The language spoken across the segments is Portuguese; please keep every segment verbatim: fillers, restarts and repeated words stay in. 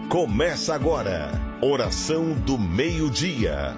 Começa agora, oração do meio-dia.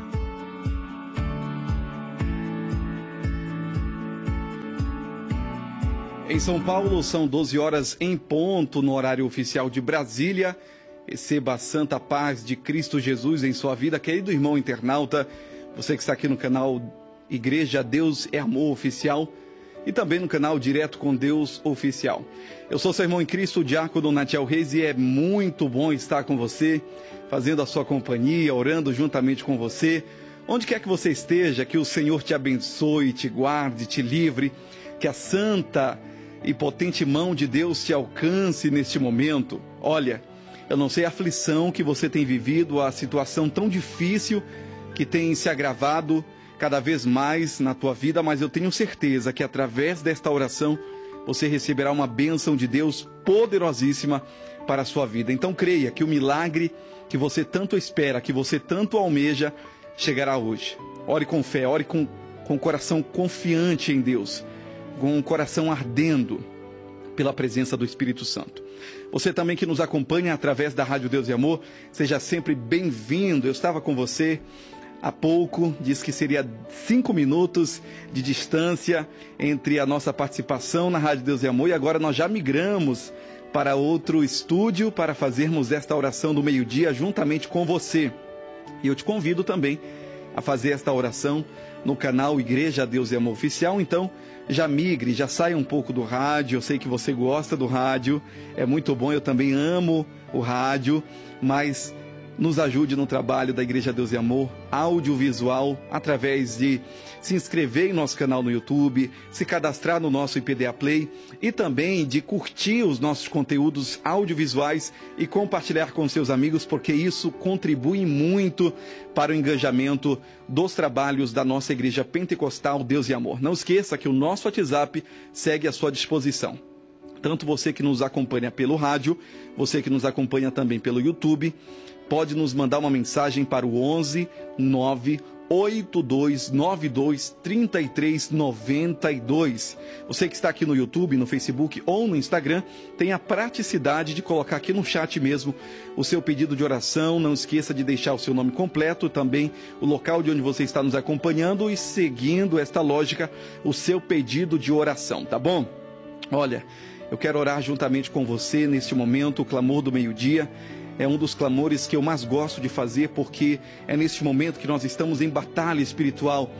Em São Paulo, são doze horas em ponto no horário oficial de Brasília. Receba a santa paz de Cristo Jesus em sua vida, querido irmão internauta. Você que está aqui no canal Igreja Deus é Amor Oficial e também no canal Direto com Deus Oficial. Eu sou seu irmão em Cristo, o diácono Natiel Reis, e é muito bom estar com você, fazendo a sua companhia, orando juntamente com você. Onde quer que você esteja, que o Senhor te abençoe, te guarde, te livre, que a santa e potente mão de Deus te alcance neste momento. Olha, eu não sei a aflição que você tem vivido, a situação tão difícil que tem se agravado cada vez mais na tua vida, mas eu tenho certeza que através desta oração você receberá uma bênção de Deus poderosíssima para a sua vida. Então creia que o milagre que você tanto espera, que você tanto almeja, chegará hoje. Ore com fé, ore com, com o coração confiante em Deus, com o coração ardendo pela presença do Espírito Santo. Você também que nos acompanha através da Rádio Deus e Amor, seja sempre bem-vindo. Eu estava com você há pouco, disse que seria cinco minutos de distância entre a nossa participação na Rádio Deus e Amor, e agora nós já migramos para outro estúdio para fazermos esta oração do meio-dia juntamente com você. E eu te convido também a fazer esta oração no canal Igreja Deus e Amor Oficial. Então já migre, já saia um pouco do rádio. Eu sei que você gosta do rádio, é muito bom, eu também amo o rádio, mas nos ajude no trabalho da Igreja Deus e Amor audiovisual, através de se inscrever em nosso canal no YouTube, se cadastrar no nosso I P D A Play e também de curtir os nossos conteúdos audiovisuais e compartilhar com seus amigos, porque isso contribui muito para o engajamento dos trabalhos da nossa Igreja Pentecostal Deus e Amor. Não esqueça que o nosso WhatsApp segue à sua disposição. Tanto você que nos acompanha pelo rádio, você que nos acompanha também pelo YouTube, pode nos mandar uma mensagem para o onze nove oito dois nove dois três três nove dois. Você que está aqui no YouTube, no Facebook ou no Instagram, tem a praticidade de colocar aqui no chat mesmo o seu pedido de oração. Não esqueça de deixar o seu nome completo, também o local de onde você está nos acompanhando e, seguindo esta lógica, o seu pedido de oração, tá bom? Olha, eu quero orar juntamente com você neste momento, o clamor do meio-dia. É um dos clamores que eu mais gosto de fazer, porque é neste momento que nós estamos em batalha espiritual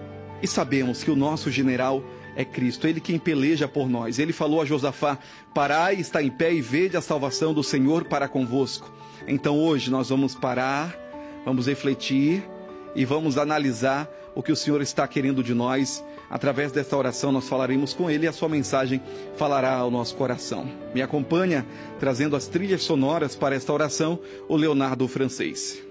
e sabemos que o nosso general é Cristo, Ele quem peleja por nós. Ele falou a Josafá: parai, está em pé e vede a salvação do Senhor para convosco. Então hoje nós vamos parar, vamos refletir e vamos analisar o que o Senhor está querendo de nós. Através desta oração nós falaremos com Ele e a sua mensagem falará ao nosso coração. Me acompanha, trazendo as trilhas sonoras para esta oração, o Leonardo Francês.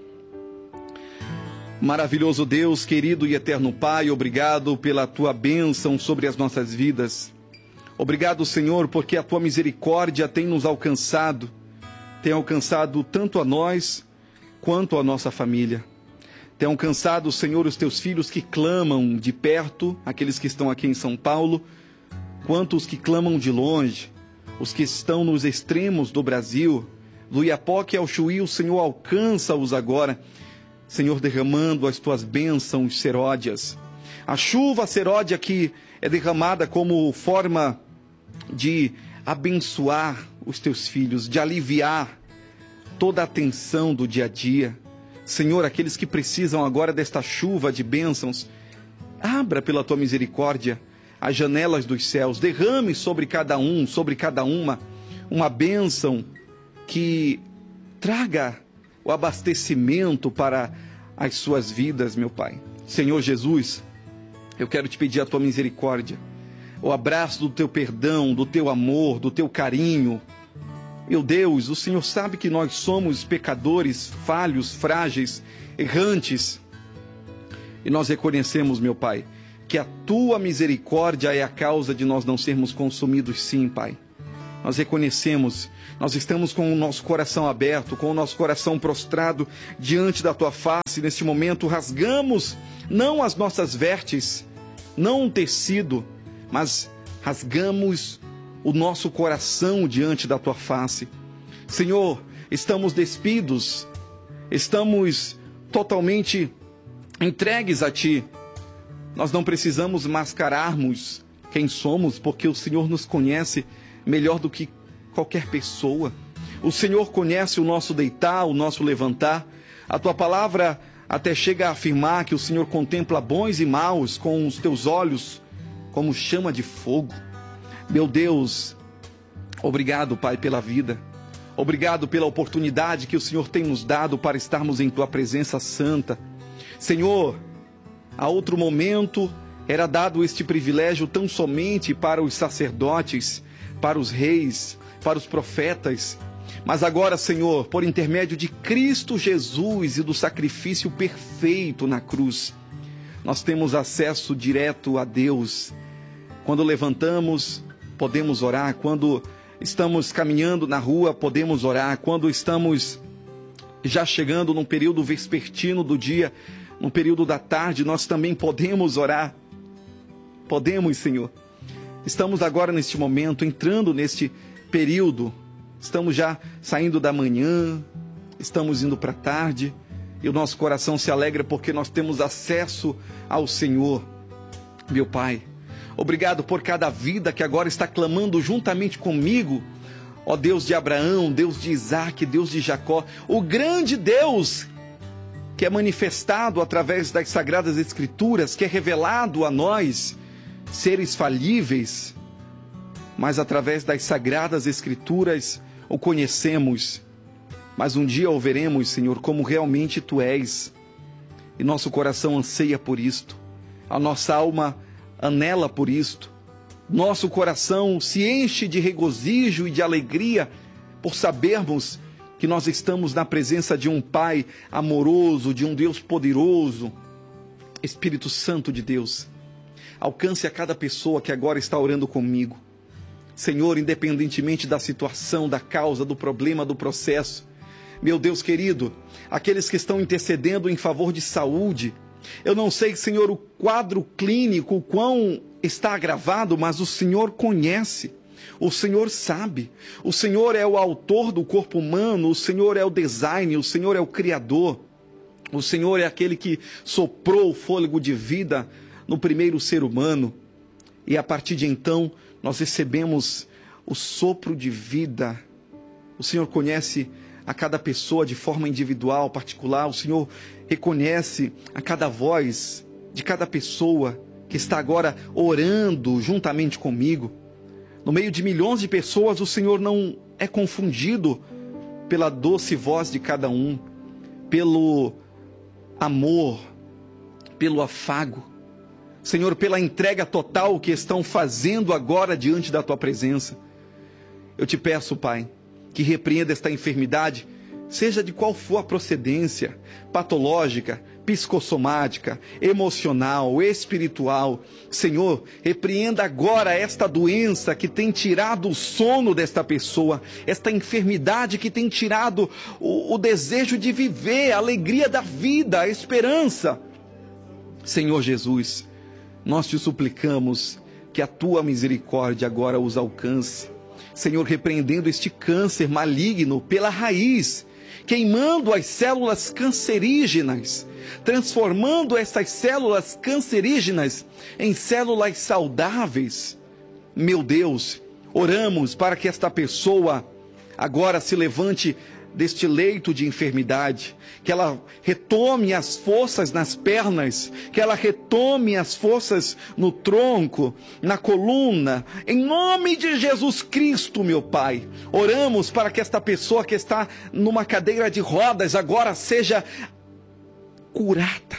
Maravilhoso Deus, querido e eterno Pai, obrigado pela Tua bênção sobre as nossas vidas. Obrigado, Senhor, porque a Tua misericórdia tem nos alcançado, tem alcançado tanto a nós quanto a nossa família. Tem alcançado, Senhor, os Teus filhos que clamam de perto, aqueles que estão aqui em São Paulo, quanto os que clamam de longe, os que estão nos extremos do Brasil, do Iapoque ao Chuí. O Senhor alcança-os agora, Senhor, derramando as Tuas bênçãos seródias. A chuva seródia que é derramada como forma de abençoar os Teus filhos, de aliviar toda a tensão do dia a dia. Senhor, aqueles que precisam agora desta chuva de bênçãos, abra pela Tua misericórdia as janelas dos céus, derrame sobre cada um, sobre cada uma, uma bênção que traga o abastecimento para as suas vidas, meu Pai. Senhor Jesus, eu quero te pedir a Tua misericórdia, o abraço do Teu perdão, do Teu amor, do Teu carinho. Meu Deus, o Senhor sabe que nós somos pecadores, falhos, frágeis, errantes. E nós reconhecemos, meu Pai, que a Tua misericórdia é a causa de nós não sermos consumidos, sim, Pai. Nós reconhecemos, nós estamos com o nosso coração aberto, com o nosso coração prostrado diante da Tua face. Neste momento, rasgamos não as nossas vestes, não um tecido, mas rasgamos o nosso coração diante da Tua face. Senhor, estamos despidos, estamos totalmente entregues a Ti. Nós não precisamos mascararmos quem somos, porque o Senhor nos conhece melhor do que qualquer pessoa. O Senhor conhece o nosso deitar, o nosso levantar. A Tua palavra até chega a afirmar que o Senhor contempla bons e maus com os Teus olhos como chama de fogo. Meu Deus, obrigado, Pai, pela vida. Obrigado pela oportunidade que o Senhor tem nos dado para estarmos em Tua presença santa. Senhor, a outro momento era dado este privilégio tão somente para os sacerdotes, para os reis, para os profetas. Mas agora, Senhor, por intermédio de Cristo Jesus e do sacrifício perfeito na cruz, nós temos acesso direto a Deus. Quando levantamos, podemos orar. Quando estamos caminhando na rua, podemos orar. Quando estamos já chegando num período vespertino do dia, no período da tarde, nós também podemos orar. Podemos, Senhor. Estamos agora neste momento, entrando neste período. Estamos já saindo da manhã, estamos indo para a tarde, e o nosso coração se alegra porque nós temos acesso ao Senhor. Meu Pai, obrigado por cada vida que agora está clamando juntamente comigo. Ó Deus de Abraão, Deus de Isaac, Deus de Jacó, o grande Deus que é manifestado através das Sagradas Escrituras, que é revelado a nós, seres falíveis, mas através das Sagradas Escrituras o conhecemos, mas um dia o veremos, Senhor, como realmente Tu és, e nosso coração anseia por isto, a nossa alma anela por isto, nosso coração se enche de regozijo e de alegria por sabermos que nós estamos na presença de um Pai amoroso, de um Deus poderoso. Espírito Santo de Deus, alcance a cada pessoa que agora está orando comigo. Senhor, independentemente da situação, da causa, do problema, do processo, meu Deus querido, aqueles que estão intercedendo em favor de saúde, eu não sei, Senhor, o quadro clínico, o quão está agravado, mas o Senhor conhece, o Senhor sabe, o Senhor é o autor do corpo humano, o Senhor é o design, o Senhor é o criador, o Senhor é aquele que soprou o fôlego de vida no primeiro ser humano, e a partir de então, nós recebemos o sopro de vida. O Senhor conhece a cada pessoa de forma individual, particular. O Senhor reconhece a cada voz de cada pessoa que está agora orando juntamente comigo. No meio de milhões de pessoas, o Senhor não é confundido pela doce voz de cada um, pelo amor, pelo afago. Senhor, pela entrega total que estão fazendo agora diante da Tua presença. Eu te peço, Pai, que repreenda esta enfermidade, seja de qual for a procedência, patológica, psicossomática, emocional, espiritual. Senhor, repreenda agora esta doença que tem tirado o sono desta pessoa, esta enfermidade que tem tirado o, o desejo de viver, a alegria da vida, a esperança. Senhor Jesus, nós te suplicamos que a Tua misericórdia agora os alcance. Senhor, repreendendo este câncer maligno pela raiz, queimando as células cancerígenas, transformando essas células cancerígenas em células saudáveis. Meu Deus, oramos para que esta pessoa agora se levante deste leito de enfermidade, que ela retome as forças nas pernas, que ela retome as forças no tronco, na coluna, em nome de Jesus Cristo, meu Pai. Oramos para que esta pessoa que está numa cadeira de rodas agora seja curada,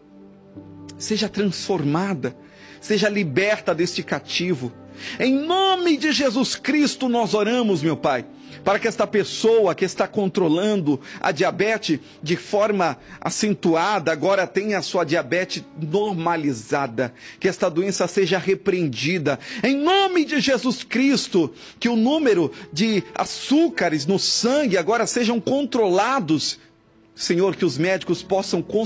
seja transformada, seja liberta deste cativo. Em nome de Jesus Cristo nós oramos, meu Pai, para que esta pessoa que está controlando a diabetes de forma acentuada, agora tenha a sua diabetes normalizada, que esta doença seja repreendida. Em nome de Jesus Cristo, que o número de açúcares no sangue agora sejam controlados. Senhor, que os médicos possam